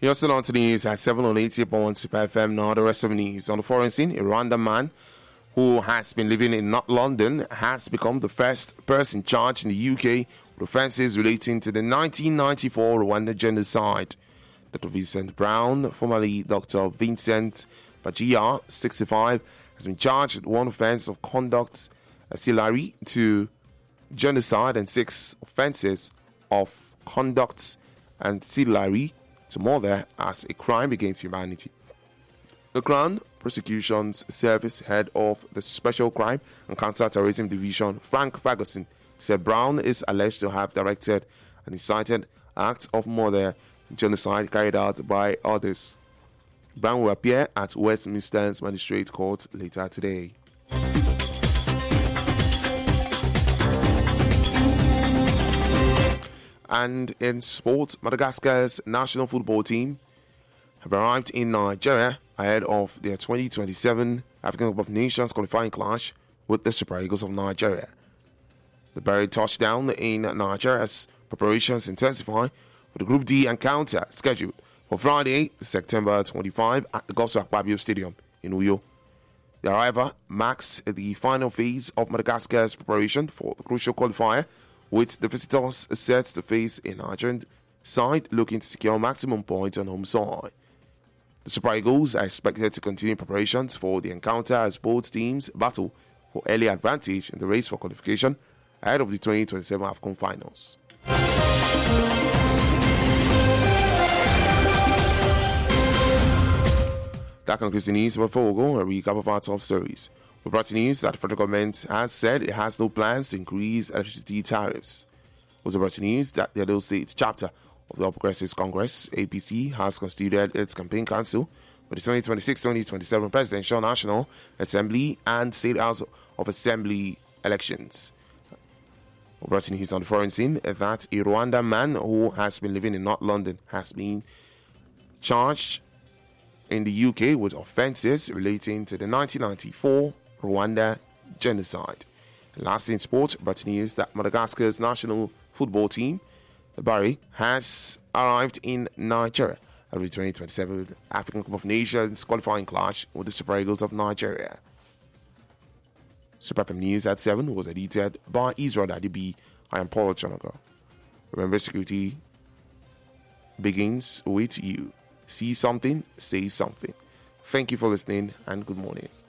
You're still on to the news at 7 on 80.1 Super FM. Now the rest of the news. On the foreign scene, a Rwandan man who has been living in London has become the first person charged in the UK with offences relating to the 1994 Rwanda genocide. Dr. Vincent Brown, formerly Dr. Vincent Bajia, 65, has been charged with one offence of conduct ancillary to genocide and 6 offences of conduct ancillary to murder as a crime against humanity. The Crown Prosecutions Service head of the Special Crime and Counter-Terrorism Division, Frank Ferguson, said Brown is alleged to have directed and incited acts of murder and genocide carried out by others. Brown will appear at Westminster's Magistrate Court later today. And in sports, Madagascar's national football team have arrived in Nigeria ahead of their 2027 African Cup of Nations qualifying clash with the Super Eagles of Nigeria. The buried touchdown in Nigeria's preparations intensify with the Group D encounter scheduled for Friday, September 25 at the Godswill Akpabio Stadium in Uyo. The arrival marks the final phase of Madagascar's preparation for the crucial qualifier, with the visitors set to face a Nigerian side looking to secure maximum points on home soil. The Super Eagles are expected to continue preparations for the encounter as both teams battle for early advantage in the race for qualification ahead of the 2027 AFCON finals. That concludes the news. Before we go, a recap of our top stories. We brought you news that the federal government has said it has no plans to increase electricity tariffs. Also brought you news that the Edo State chapter of the All Progressives Congress, APC, has constituted its campaign council for the 2026-2027 Presidential, National Assembly and State House of Assembly elections. We brought you news on the foreign scene that a Rwandan man who has been living in North London has been charged in the UK with offences relating to the 1994 Rwanda genocide. And lastly, in sports, brought news that Madagascar's national football team, the Bari, has arrived in Nigeria at the 2027 African Cup of Nations qualifying clash with the Super Eagles of Nigeria. Super FM News at 7 was edited by Israel Adibi. I am Paul Chonago. Remember, security begins with you. See something, say something. Thank you for listening and good morning.